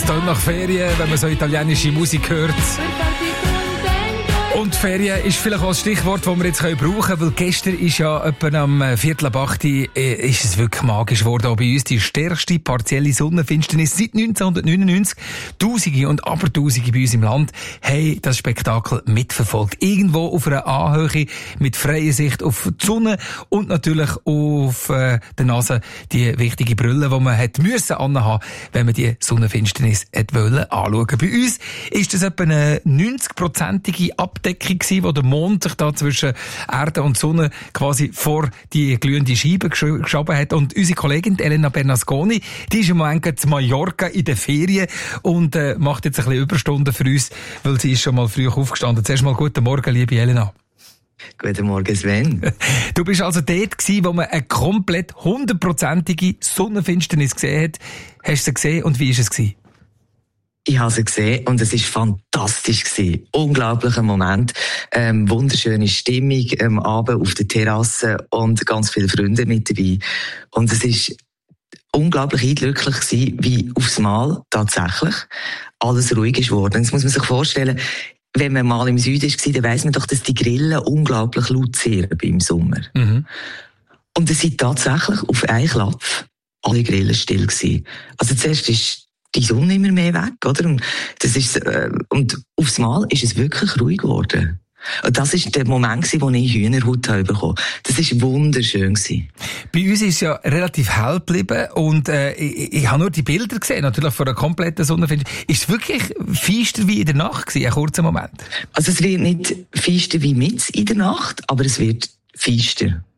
tönt nach Ferien, wenn man so italienische Musik hört. Und Ferien ist vielleicht auch ein Stichwort, das wir jetzt brauchen können, weil gestern ist ja etwa am 7:45 ist es wirklich magisch geworden. Auch bei uns die stärkste partielle Sonnenfinsternis seit 1999. Tausende und Abertausende bei uns im Land haben das Spektakel mitverfolgt. Irgendwo auf einer Anhöhe mit freier Sicht auf die Sonne und natürlich auf der Nase die wichtige Brille, die man hat müssen anhaben, wenn man die Sonnenfinsternis anschauen wollte. Bei uns ist das etwa eine 90-prozentige Abdeckung gewesen, wo der Mond sich da zwischen Erde und Sonne quasi vor die glühende Scheibe geschoben hat. Und unsere Kollegin Elena Bernasconi, die ist im Moment zu Mallorca in den Ferien und macht jetzt ein bisschen Überstunden für uns, weil sie ist schon mal früh aufgestanden. Zuerst mal guten Morgen, liebe Elena. Guten Morgen, Sven. Du bist also dort gewesen, wo man eine komplett 100-prozentige Sonnenfinsternis gesehen hat. Hast du sie gesehen und wie war es gewesen? Ich habe sie gesehen und es war fantastisch gewesen. Unglaublicher Moment. Wunderschöne Stimmung am Abend auf der Terrasse und ganz viele Freunde mit dabei. Und es ist unglaublich eindrücklich gewesen, wie aufs Mal tatsächlich alles ruhig ist geworden. Jetzt muss man sich vorstellen, wenn man mal im Süden war, dann weiss man doch, dass die Grillen unglaublich laut zirpen im Sommer. Mhm. Und es sind tatsächlich auf einen Klapp alle Grillen still gewesen. Also zuerst ist die Sonne immer mehr weg, oder? Und aufs Mal ist es wirklich ruhig geworden. Und das war der Moment, wo ich Hühnerhaut bekommen habe. Das war wunderschön. Bei uns ist es ja relativ hell geblieben und ich habe nur die Bilder gesehen, natürlich von einer kompletten Sonnenfinsternis. Ist es wirklich feister wie in der Nacht gewesen, ein kurzer Moment? Also es wird nicht feister wie mit in der Nacht, aber es wird feister.